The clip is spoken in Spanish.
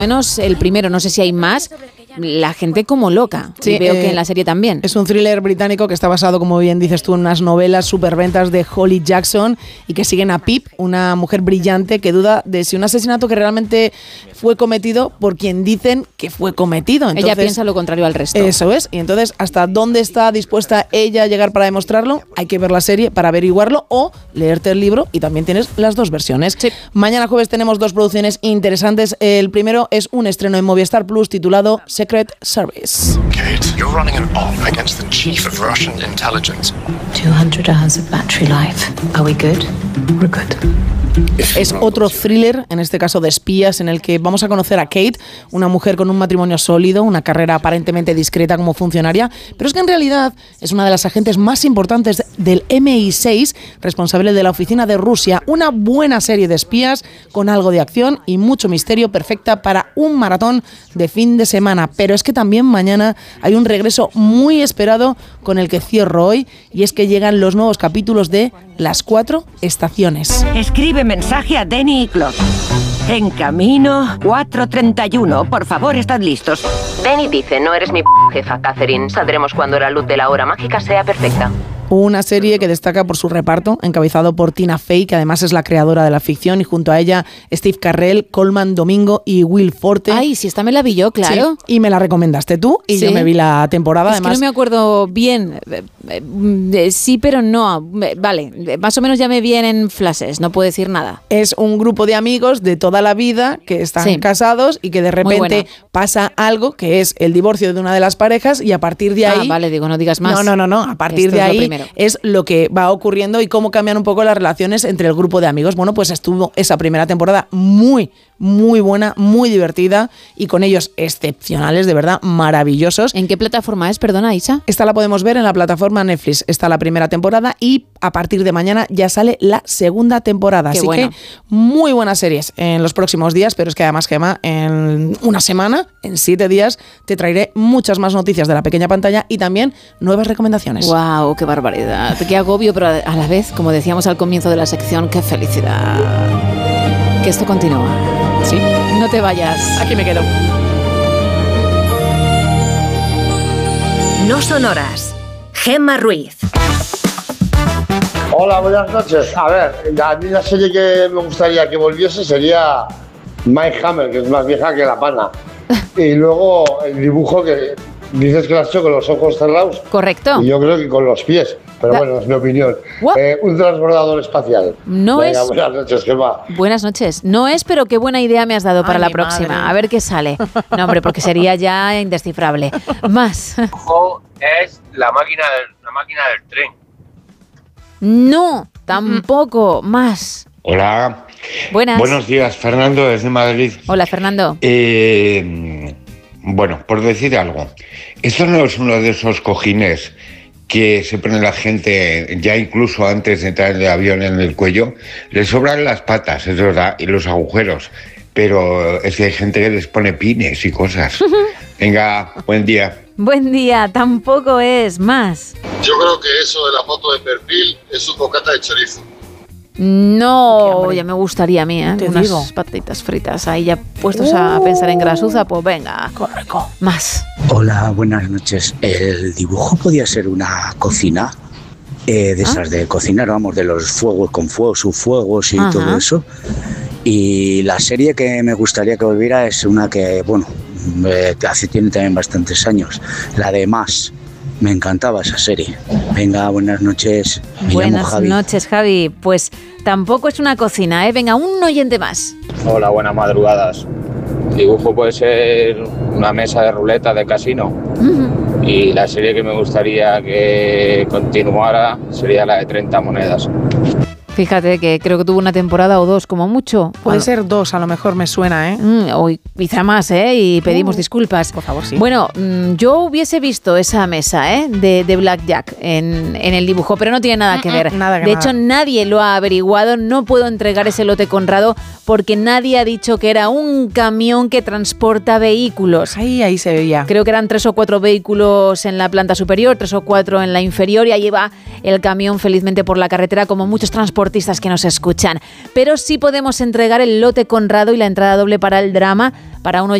menos el primero, no sé si hay más, la gente como loca. Sí, y veo que en la serie también. Es un thriller británico que está basado, como bien dices tú, en unas novelas superventas de Holly Jackson y que siguen a Pip, una mujer brillante que duda de si un asesinato que realmente fue cometido por quien dicen que fue cometido. Entonces, ella piensa lo contrario al resto. Eso es. Y entonces, ¿hasta dónde está dispuesta ella a llegar para demostrarlo? Hay que ver la serie para averiguarlo o leerte el libro y también tienes las dos versiones. Sí. Mañana jueves tenemos dos producciones interesantes. El primero es un estreno en Movistar Plus titulado Secret Service. Kate, you're running an op against the chief of Russian intelligence. 200 hours of battery life. Are we good? We're good. Es otro thriller, en este caso de espías, en el que vamos a conocer a Kate, una mujer con un matrimonio sólido, una carrera aparentemente discreta como funcionaria, pero es que en realidad es una de las agentes más importantes del MI6, responsable de la oficina de Rusia. Una buena serie de espías con algo de acción y mucho misterio, perfecta para un maratón de fin de semana. Pero es que también mañana hay un regreso muy esperado con el que cierro hoy, y es que llegan los nuevos capítulos de Las 4 estaciones. Escribe mensaje a Denny y Claude. En camino, 4:31. Por favor, estad listos. Denny dice, no eres mi jefa, Catherine. Saldremos cuando la luz de la hora mágica sea perfecta. Una serie que destaca por su reparto, encabezado por Tina Fey, que además es la creadora de la ficción, y junto a ella Steve Carell, Colman Domingo y Will Forte. Ay, si esta me la vi yo, claro. Sí, y me la recomendaste tú, y sí, yo me vi la temporada. Es además, que no me acuerdo bien. Sí, pero no. Vale, más o menos ya me vienen flashes, no puedo decir nada. Es un grupo de amigos de toda la vida que están casados y que de repente pasa algo, que es el divorcio de una de las parejas, y a partir de ahí... vale, digo, no digas más. No, a partir de ahí es lo que va ocurriendo y cómo cambian un poco las relaciones entre el grupo de amigos. Bueno, pues estuvo esa primera temporada muy buena, muy divertida, y con ellos excepcionales, de verdad, maravillosos. ¿En qué plataforma es? Perdona, Isa. Esta la podemos ver en la plataforma Netflix. Está la primera temporada y a partir de mañana ya sale la segunda temporada. Así que muy buenas series en los próximos días, pero es que además, Gemma, en una semana, en 7 días, te traeré muchas más noticias de la pequeña pantalla y también nuevas recomendaciones. ¡Wow! ¡Qué barbaridad! Qué agobio, pero a la vez, como decíamos al comienzo de la sección, qué felicidad. Que esto continúa. Sí. No te vayas. Aquí me quedo. No son horas. Gemma Ruiz. Hola, buenas noches. A ver, a mí la serie que me gustaría que volviese sería Mike Hammer, que es más vieja que la pana. Y luego el dibujo que dices que lo has hecho con los ojos cerrados. Correcto. Y yo creo que con los pies. Pero bueno, es mi opinión. Un transbordador espacial. Venga, buenas noches, Gemma. Buenas noches. No es, pero qué buena idea me has dado para la próxima. Madre. A ver qué sale. No, hombre, porque sería ya indescifrable. Más. Es la máquina del tren. No, tampoco. Más. Hola. Buenas. Buenos días, Fernando, desde Madrid. Hola, Fernando. Bueno, por decir algo, esto no es uno de esos cojines que se pone la gente ya incluso antes de entrar en el avión en el cuello. Le sobran las patas, es verdad, y los agujeros, pero es que hay gente que les pone pines y cosas. Venga, buen día. Buen día, tampoco es. Más. Yo creo que eso de la foto de perfil es un bocata de chorizo. No, ya me gustaría a mí, unas patatas fritas ahí ya puestos a pensar en grasuza, pues venga. Correcto. Más. Hola, buenas noches. ¿El dibujo podía ser una cocina? De esas de cocinar, vamos, de los fuegos con fuego, subfuegos y todo eso. Y la serie que me gustaría que volviera es una que, bueno, tiene también bastantes años, la de Más. Me encantaba esa serie. Venga, buenas noches. Buenas noches, Javi. Pues tampoco es una cocina, ¿eh? Venga, un oyente más. Hola, buenas madrugadas. El dibujo puede ser una mesa de ruleta de casino. Y la serie que me gustaría que continuara sería la de 30 monedas. Fíjate que creo que tuvo una temporada o dos como mucho. Puede ser 2, a lo mejor me suena, ¿eh? O quizá más, ¿eh? Y pedimos disculpas. Por favor, sí. Bueno, yo hubiese visto esa mesa, ¿eh? De Blackjack en el dibujo, pero no tiene nada que ver. De hecho, nadie lo ha averiguado. No puedo entregar ese lote Conrado porque nadie ha dicho que era un camión que transporta vehículos. Ahí se veía. Creo que eran 3 o 4 vehículos en la planta superior, 3 o 4 en la inferior, y ahí va el camión felizmente por la carretera, como muchos transportistas que nos escuchan. Pero sí podemos entregar el lote Conrado y la entrada doble para el drama para uno